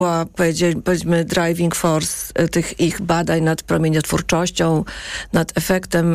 była, powiedzmy, driving force tych ich badań nad promieniotwórczością, nad efektem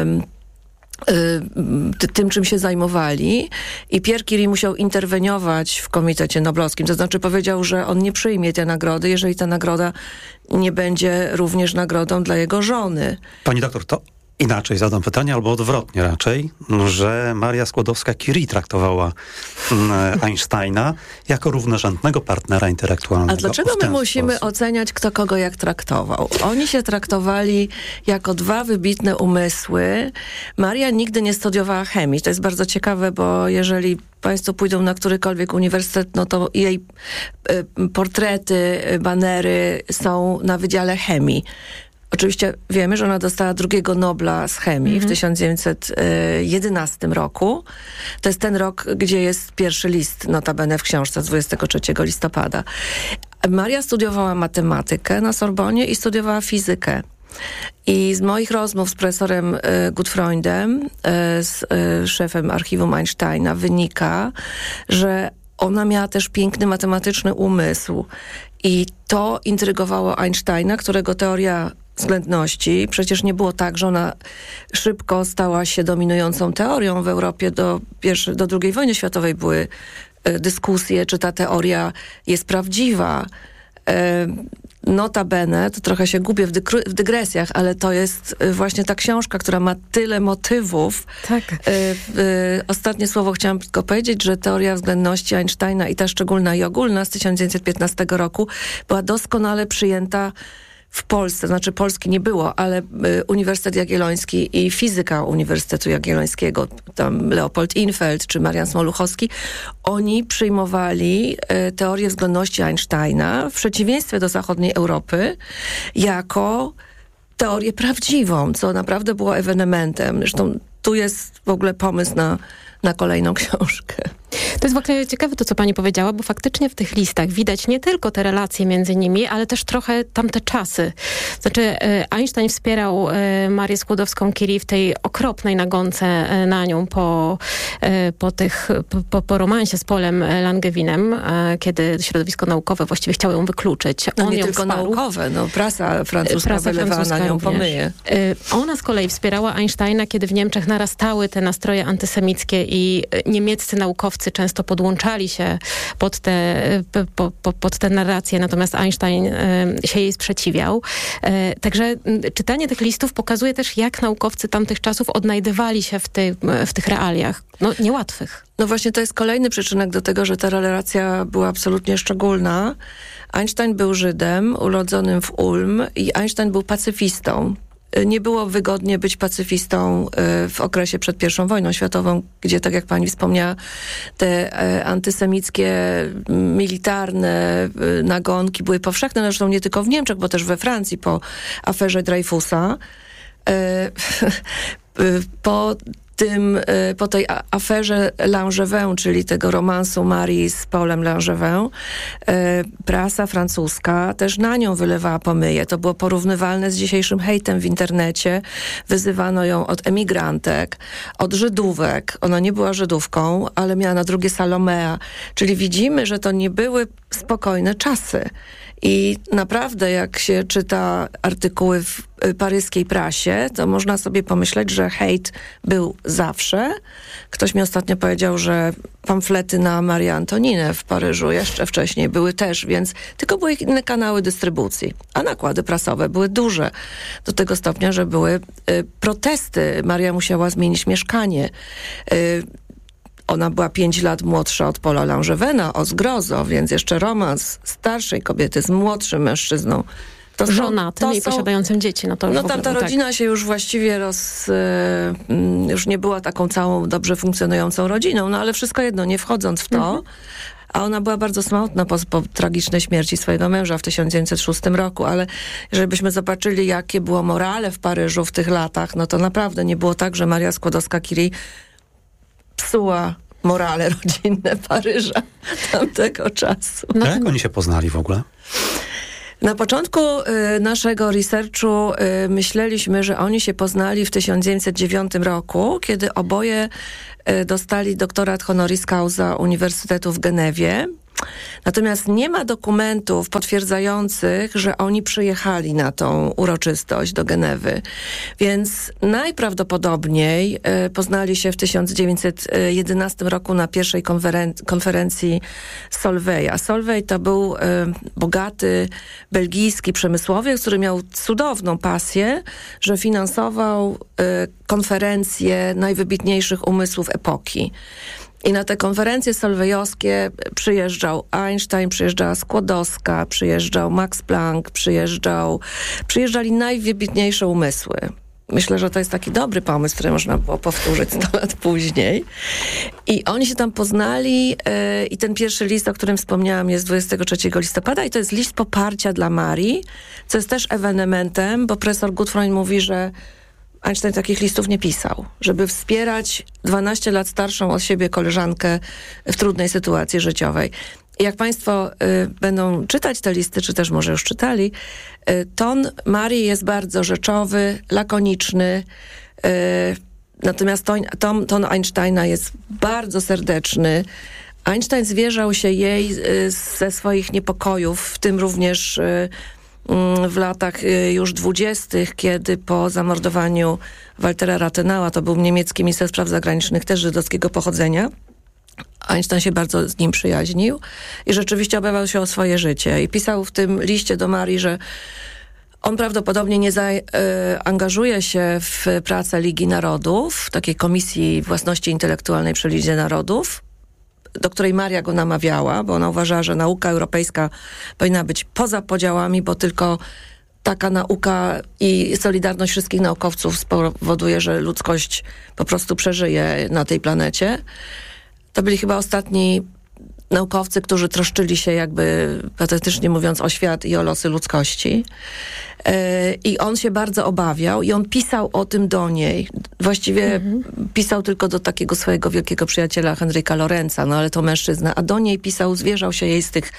tym, czym się zajmowali. I Pierre Curie musiał interweniować w Komitecie Noblowskim. To znaczy powiedział, że on nie przyjmie tej nagrody, jeżeli ta nagroda nie będzie również nagrodą dla jego żony. Pani doktor, to inaczej zadam pytanie, albo odwrotnie raczej, że Maria Skłodowska-Curie traktowała Einsteina jako równorzędnego partnera intelektualnego. A dlaczego my musimy oceniać, kto kogo jak traktował? Oni się traktowali jako dwa wybitne umysły. Maria nigdy nie studiowała chemii. To jest bardzo ciekawe, bo jeżeli państwo pójdą na którykolwiek uniwersytet, no to jej portrety, banery są na Wydziale Chemii. Oczywiście wiemy, że ona dostała drugiego Nobla z chemii w 1911 roku. To jest ten rok, gdzie jest pierwszy list, notabene w książce z 23 listopada. Maria studiowała matematykę na Sorbonie i studiowała fizykę. I z moich rozmów z profesorem Gutfreundem, z szefem archiwum Einsteina, wynika, że ona miała też piękny matematyczny umysł. I to intrygowało Einsteina, którego teoria względności. Przecież nie było tak, że ona szybko stała się dominującą teorią w Europie. Do II wojny światowej były dyskusje, czy ta teoria jest prawdziwa. Notabene, to trochę się gubię w dygresjach, ale to jest właśnie ta książka, która ma tyle motywów. Tak. Ostatnie słowo chciałam tylko powiedzieć, że teoria względności Einsteina i ta szczególna i ogólna z 1915 roku była doskonale przyjęta w Polsce, znaczy Polski nie było, ale Uniwersytet Jagielloński i fizyka Uniwersytetu Jagiellońskiego, tam Leopold Infeld czy Marian Smoluchowski, oni przyjmowali teorię względności Einsteina w przeciwieństwie do zachodniej Europy jako teorię prawdziwą, co naprawdę było ewenementem. Zresztą tu jest w ogóle pomysł na kolejną książkę. To jest w ogóle ciekawe to, co pani powiedziała, bo faktycznie w tych listach widać nie tylko te relacje między nimi, ale też trochę tamte czasy. Znaczy Einstein wspierał Marię Skłodowską-Curie w tej okropnej nagonce na nią po romansie z Paulem Langevinem, kiedy środowisko naukowe właściwie chciało ją wykluczyć. No nie tylko naukowe, prasa francuska wylewała na nią pomyje. Ona z kolei wspierała Einsteina, kiedy w Niemczech narastały te nastroje antysemickie i niemieccy naukowcy często podłączali się pod te narracje, natomiast Einstein się jej sprzeciwiał. Także czytanie tych listów pokazuje też, jak naukowcy tamtych czasów odnajdywali się w tych realiach. No, niełatwych. No właśnie to jest kolejny przyczynek do tego, że ta relacja była absolutnie szczególna. Einstein był Żydem, urodzonym w Ulm i Einstein był pacyfistą. Nie było wygodnie być pacyfistą w okresie przed I wojną światową, gdzie, tak jak pani wspomniała, te antysemickie, militarne nagonki były powszechne, zresztą nie tylko w Niemczech, bo też we Francji po aferze Dreyfusa. Po tej aferze Langevin, czyli tego romansu Marii z Paulem Langevin, prasa francuska też na nią wylewała pomyje. To było porównywalne z dzisiejszym hejtem w internecie. Wyzywano ją od emigrantek, od Żydówek. Ona nie była Żydówką, ale miała na drugie Salomea. Czyli widzimy, że to nie były spokojne czasy. I naprawdę, jak się czyta artykuły w paryskiej prasie, to można sobie pomyśleć, że hejt był zawsze. Ktoś mi ostatnio powiedział, że pamflety na Marię Antoninę w Paryżu jeszcze wcześniej były też, więc tylko były inne kanały dystrybucji. A nakłady prasowe były duże. Do tego stopnia, że były protesty. Maria musiała zmienić mieszkanie. Ona była 5 lat młodsza od Paula Langevina, o zgrozo, więc jeszcze romans starszej kobiety z młodszym mężczyzną. Żonatym i posiadającym dzieci. Tamta rodzina się już właściwie już nie była taką całą dobrze funkcjonującą rodziną, no ale wszystko jedno, nie wchodząc w to. A ona była bardzo smutna po tragicznej śmierci swojego męża w 1906 roku, ale jeżeli byśmy zobaczyli, jakie było morale w Paryżu w tych latach, no to naprawdę nie było tak, że Maria Skłodowska-Curie psuła morale rodzinne Paryża tamtego czasu. No, jak oni się poznali w ogóle? Na początku naszego researchu myśleliśmy, że oni się poznali w 1909 roku, kiedy oboje dostali doktorat honoris causa Uniwersytetu w Genewie. Natomiast nie ma dokumentów potwierdzających, że oni przyjechali na tą uroczystość do Genewy. Więc najprawdopodobniej poznali się w 1911 roku na pierwszej konferencji Solvaya. Solvay to był bogaty belgijski przemysłowiec, który miał cudowną pasję, że finansował konferencje najwybitniejszych umysłów epoki. I na te konferencje solwejowskie przyjeżdżał Einstein, przyjeżdżała Skłodowska, przyjeżdżał Max Planck, przyjeżdżali najwybitniejsze umysły. Myślę, że to jest taki dobry pomysł, który można było powtórzyć 100 lat później. I oni się tam poznali i ten pierwszy list, o którym wspomniałam, jest 23 listopada i to jest list poparcia dla Marii, co jest też ewenementem, bo profesor Gutfreund mówi, że Einstein takich listów nie pisał, żeby wspierać 12 lat starszą od siebie koleżankę w trudnej sytuacji życiowej. I jak państwo będą czytać te listy, czy też może już czytali, ton Marii jest bardzo rzeczowy, lakoniczny, natomiast ton Einsteina jest bardzo serdeczny. Einstein zwierzał się jej ze swoich niepokojów, w tym również w latach już 20., kiedy po zamordowaniu Waltera Rathenau'a, to był niemiecki minister spraw zagranicznych, też żydowskiego pochodzenia, Einstein się bardzo z nim przyjaźnił i rzeczywiście obawiał się o swoje życie. I pisał w tym liście do Marii, że on prawdopodobnie nie angażuje się w pracę Ligi Narodów, takiej Komisji Własności Intelektualnej przy Lidze Narodów, do której Maria go namawiała, bo ona uważała, że nauka europejska powinna być poza podziałami, bo tylko taka nauka i solidarność wszystkich naukowców spowoduje, że ludzkość po prostu przeżyje na tej planecie. To byli chyba ostatni naukowcy, którzy troszczyli się, jakby patetycznie mówiąc, o świat i o losy ludzkości. I on się bardzo obawiał i on pisał o tym do niej. Właściwie pisał tylko do takiego swojego wielkiego przyjaciela Henryka Lorenza, no ale to mężczyzna, a do niej pisał, zwierzał się jej z tych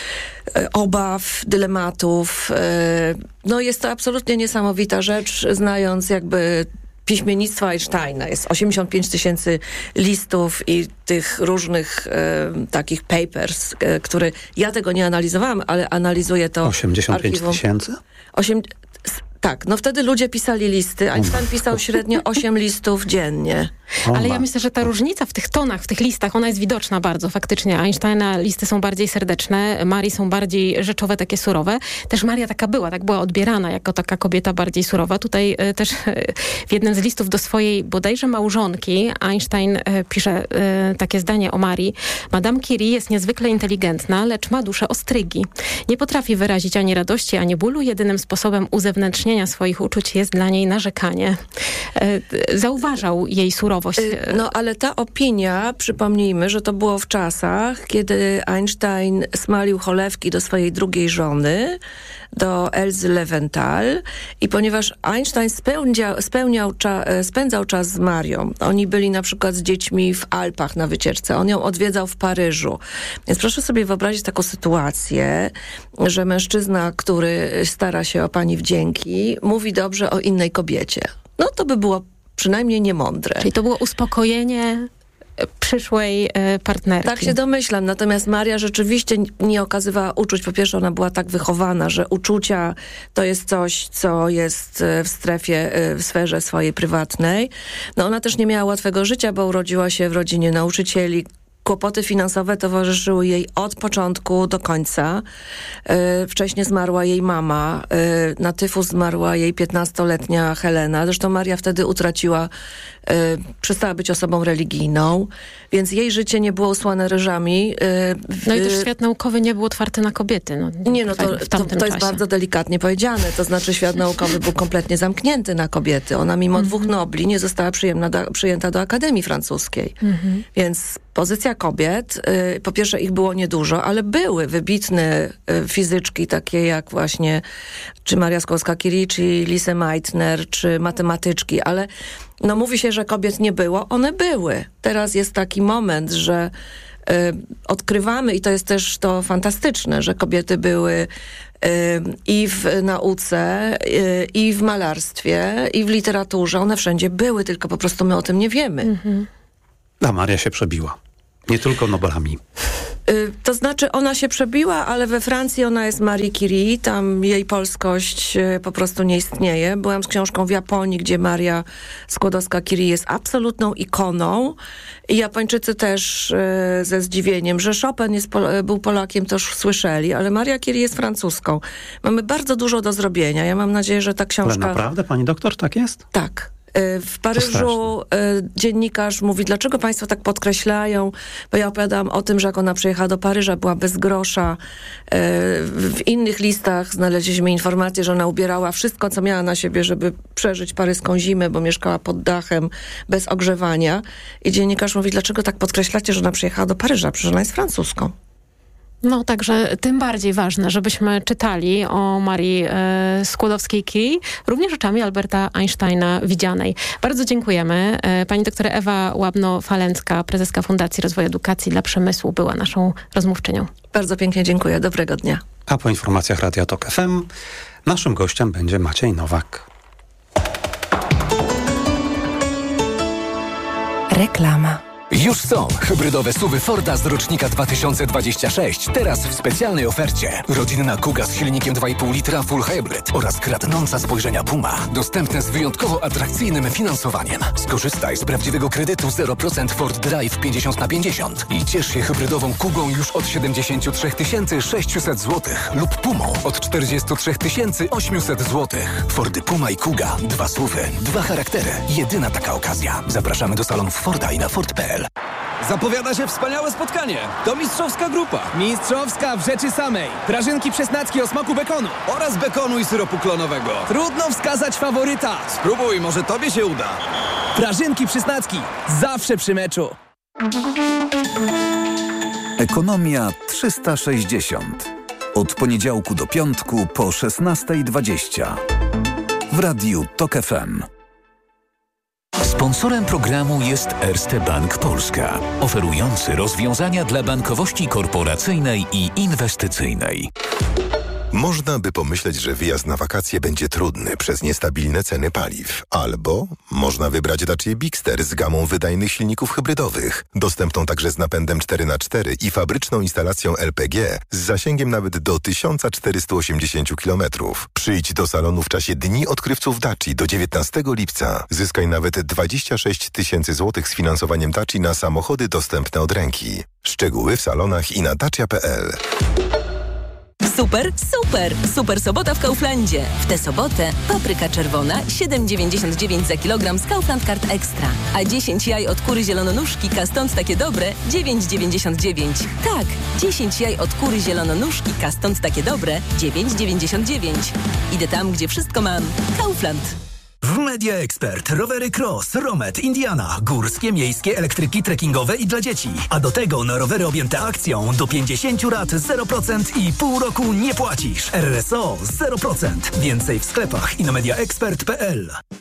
obaw, dylematów. No jest to absolutnie niesamowita rzecz, znając jakby piśmiennictwa Einsteina. Jest 85 000 listów i tych różnych takich papers, które ja tego nie analizowałam, ale analizuję to 85 000? Tak, no wtedy ludzie pisali listy. Einstein pisał średnio 8 listów dziennie. Ale ja myślę, że ta różnica w tych tonach, w tych listach, ona jest widoczna bardzo faktycznie. Einsteina listy są bardziej serdeczne, Marii są bardziej rzeczowe, takie surowe. Też Maria taka była odbierana jako taka kobieta bardziej surowa. Tutaj też w jednym z listów do swojej bodajże małżonki Einstein pisze takie zdanie o Marii. Madame Curie jest niezwykle inteligentna, lecz ma duszę ostrygi. Nie potrafi wyrazić ani radości, ani bólu. Jedynym sposobem uzewnętrznienia swoich uczuć jest dla niej narzekanie. Zauważał jej surowość. No ale ta opinia, przypomnijmy, że to było w czasach, kiedy Einstein smalił cholewki do swojej drugiej żony, do Elzy Lewenthal, i ponieważ Einstein spędzał czas z Marią, oni byli na przykład z dziećmi w Alpach na wycieczce, on ją odwiedzał w Paryżu. Więc proszę sobie wyobrazić taką sytuację, że mężczyzna, który stara się o pani wdzięki, mówi dobrze o innej kobiecie. No to by było przynajmniej niemądre. Czyli to było uspokojenie przyszłej partnerki. Tak się domyślam. Natomiast Maria rzeczywiście nie okazywała uczuć. Po pierwsze, ona była tak wychowana, że uczucia to jest coś, co jest w sferze swojej prywatnej. No ona też nie miała łatwego życia, bo urodziła się w rodzinie nauczycieli. Kłopoty finansowe towarzyszyły jej od początku do końca. Wcześniej zmarła jej mama. Na tyfus zmarła jej 15-letnia Helena. Zresztą Maria wtedy przestała być osobą religijną, więc jej życie nie było usłane ryżami. No i też świat naukowy nie był otwarty na kobiety. To jest bardzo delikatnie powiedziane. To znaczy świat naukowy był kompletnie zamknięty na kobiety. Ona mimo 2 Nobli nie została przyjęta do Akademii Francuskiej. Więc pozycja kobiet, po pierwsze ich było niedużo, ale były wybitne fizyczki, takie jak właśnie czy Maria Skłodowska-Curie, czy Lise Meitner, czy matematyczki, ale no mówi się, że kobiet nie było. One były. Teraz jest taki moment, że odkrywamy, i to jest też to fantastyczne, że kobiety były i w nauce, i w malarstwie, i w literaturze. One wszędzie były, tylko po prostu my o tym nie wiemy. A Maria się przebiła. Nie tylko Noblami. To znaczy ona się przebiła, ale we Francji ona jest Marie Curie, tam jej polskość po prostu nie istnieje. Byłam z książką w Japonii, gdzie Maria Skłodowska-Curie jest absolutną ikoną i Japończycy też ze zdziwieniem, że Chopin był Polakiem, to już słyszeli, ale Maria Curie jest francuską. Mamy bardzo dużo do zrobienia. Ja mam nadzieję, że ta książka... Ale naprawdę, pani doktor, tak jest? Tak. W Paryżu dziennikarz mówi, dlaczego państwo tak podkreślają, bo ja opowiadałam o tym, że jak ona przyjechała do Paryża, była bez grosza. W innych listach znaleźliśmy informację, że ona ubierała wszystko, co miała na siebie, żeby przeżyć paryską zimę, bo mieszkała pod dachem bez ogrzewania. I dziennikarz mówi, dlaczego tak podkreślacie, że ona przyjechała do Paryża, przecież ona jest francuską. No, także tym bardziej ważne, żebyśmy czytali o Marii Skłodowskiej-Curie, również rzeczami Alberta Einsteina widzianej. Bardzo dziękujemy. Pani doktor Ewa Łabno-Falęcka, prezeska Fundacji Rozwoju Edukacji dla Przemysłu, była naszą rozmówczynią. Bardzo pięknie dziękuję. Dobrego dnia. A po informacjach Radia Tok FM naszym gościem będzie Maciej Nowak. Reklama. Już są hybrydowe SUV-y Forda z rocznika 2026. Teraz w specjalnej ofercie. Rodzinna Kuga z silnikiem 2,5 litra Full Hybrid oraz kradnąca spojrzenia Puma. Dostępne z wyjątkowo atrakcyjnym finansowaniem. Skorzystaj z prawdziwego kredytu 0% Ford Drive 50/50 i ciesz się hybrydową Kugą już od 73 600 zł lub Pumą od 43 800 zł. Fordy Puma i Kuga. 2 SUV-y, 2 charaktery. Jedyna taka okazja. Zapraszamy do salonów Forda i na Ford.pl. Zapowiada się wspaniałe spotkanie. To mistrzowska grupa. Mistrzowska w rzeczy samej. Prażynki przesnacki o smaku bekonu. Oraz bekonu i syropu klonowego. Trudno wskazać faworyta. Spróbuj, może tobie się uda. Prażynki przesnacki. Zawsze przy meczu. Ekonomia 360. Od poniedziałku do piątku po 16:20. W Radiu Tok FM. Sponsorem programu jest Erste Bank Polska, oferujący rozwiązania dla bankowości korporacyjnej i inwestycyjnej. Można by pomyśleć, że wyjazd na wakacje będzie trudny przez niestabilne ceny paliw. Albo można wybrać Dacia Bigster z gamą wydajnych silników hybrydowych, dostępną także z napędem 4x4 i fabryczną instalacją LPG z zasięgiem nawet do 1480 km. Przyjdź do salonu w czasie Dni Odkrywców Daci do 19 lipca. Zyskaj nawet 26 000 złotych z finansowaniem Daci na samochody dostępne od ręki. Szczegóły w salonach i na dacia.pl. Super, super! Super sobota w Kauflandzie. W tę sobotę papryka czerwona 7,99 za kilogram z Kaufland Card Extra. A 10 jaj od kury zielononóżki stąd takie dobre 9,99. Tak, 10 jaj od kury zielononóżki stąd takie dobre 9,99. Idę tam, gdzie wszystko mam. Kaufland. W Media Expert rowery Cross, Romet, Indiana, górskie, miejskie, elektryki, trekkingowe i dla dzieci. A do tego na rowery objęte akcją do 50 rat 0% i pół roku nie płacisz. RSO 0%. Więcej w sklepach i na mediaexpert.pl.